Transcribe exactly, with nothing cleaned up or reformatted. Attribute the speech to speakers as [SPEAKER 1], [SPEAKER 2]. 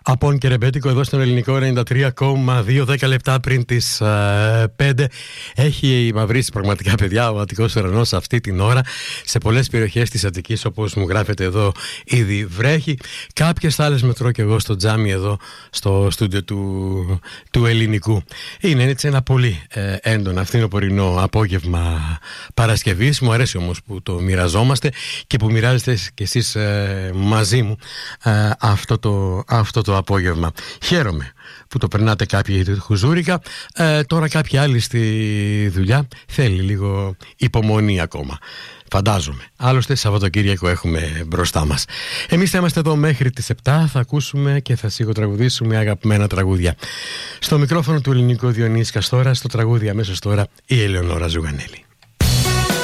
[SPEAKER 1] Απόν και ρεμπέτικο εδώ στον ελληνικό ενενήντα τρία κόμμα δύο, δέκα λεπτά πριν τις ε, πέντε. Έχει μαυρίσει πραγματικά, παιδιά, ο Αττικός ουρανός αυτή την ώρα. Σε πολλές περιοχές της Αττικής, όπως μου γράφετε εδώ, ήδη βρέχει. Κάποιες άλλες μετρώ και εγώ στο τζάμι εδώ στο στούντιο του, του ελληνικού. Είναι έτσι ένα πολύ ε, έντονο φθινοπορεινό απόγευμα Παρασκευής. Μου αρέσει όμως που το μοιραζόμαστε και που μοιράζεστε κι εσείς ε, μαζί μου ε, αυτό το, αυτό το απόγευμα. Χαίρομαι που το περνάτε κάποιοι χουζούρικα. Ε, τώρα κάποιοι άλλοι στη δουλειά θέλει λίγο υπομονή ακόμα, φαντάζομαι. Άλλωστε Σαββατοκύριακο έχουμε μπροστά μας. Εμείς θα είμαστε εδώ μέχρι τις επτά. Θα ακούσουμε και θα σιγοτραγουδήσουμε αγαπημένα τραγούδια. Στο μικρόφωνο του ελληνικού Διονύση Καστόρα, στο τραγούδι αμέσως τώρα η Ελεονόρα Ζουγανέλη.